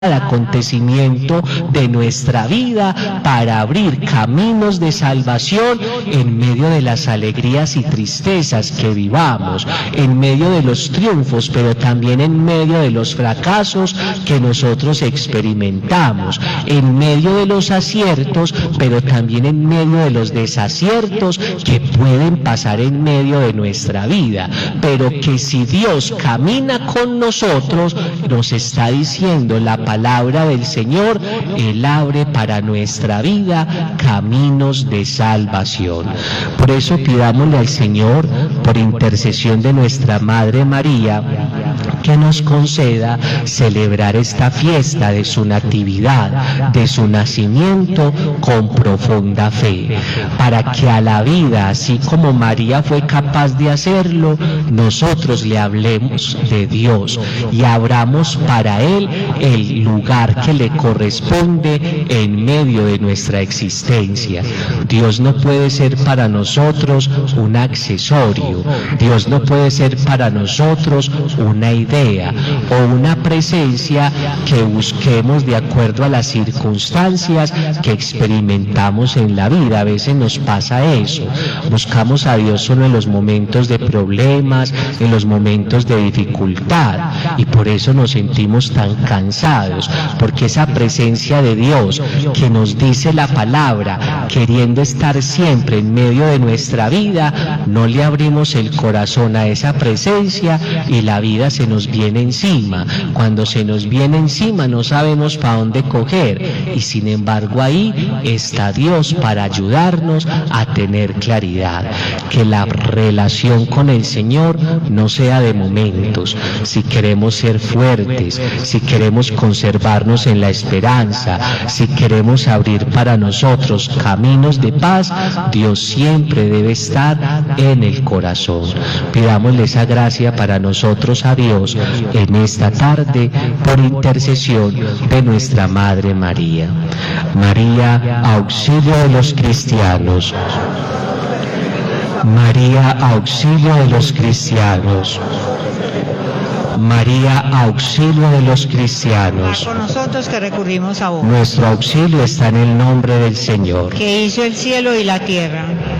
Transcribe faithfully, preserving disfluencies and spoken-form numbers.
acontecimiento de nuestra vida para abrir caminos de salvación en medio de las alegrías y tristezas que vivamos, en medio de los triunfos, pero también en medio de los fracasos que nosotros experimentamos, en medio de los aciertos, pero también en medio de los desaciertos que pueden pasar en medio de nuestra vida, pero que si Dios camina con nosotros, nos está diciendo la palabra del Señor, Él abre para nuestra vida caminos de salvación. Por eso pidámosle al Señor, por intercesión de nuestra Madre María, que nos conceda celebrar esta fiesta de su natividad, de su nacimiento, con profunda fe, para que a la vida, así como María fue capaz de hacerlo, nosotros le hablemos de Dios y abramos para Él el lugar que le corresponde en medio de nuestra existencia. Dios no puede ser para nosotros un accesorio, Dios no puede ser para nosotros una idea o una presencia que busquemos de acuerdo a las circunstancias que experimentamos en la vida. A veces nos pasa eso, buscamos a Dios solo en los momentos de problemas, en los momentos de dificultad, y por eso nos sentimos tan cansados, porque esa presencia de Dios que nos dice la palabra, queriendo estar siempre en medio de nuestra vida, no le abrimos el corazón a esa presencia y la vida se nos viene encima. Cuando se nos viene encima no sabemos para dónde coger, y sin embargo ahí está Dios para ayudarnos a tener claridad. Que la relación con el Señor no sea de momentos. Si queremos ser fuertes, si queremos conservarnos en la esperanza, si queremos abrir para nosotros caminos de paz, Dios siempre debe estar en el corazón. Pidámosle esa gracia para nosotros a Dios en esta tarde, por intercesión de nuestra Madre María. María, auxilio de los cristianos. María, auxilio de los cristianos. María, auxilio de los cristianos. Por nosotros que recurrimos a vos. Nuestro auxilio está en el nombre del Señor, que hizo el cielo y la tierra.